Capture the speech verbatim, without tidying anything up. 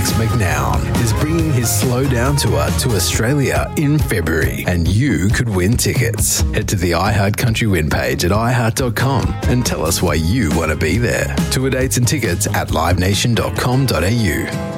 Alex McNown is bringing his Slow Down tour to Australia in February, and you could win tickets. Head to the iHeart Country Win page at i heart dot com and tell us why you want to be there. Tour dates and tickets at live nation dot com dot a u.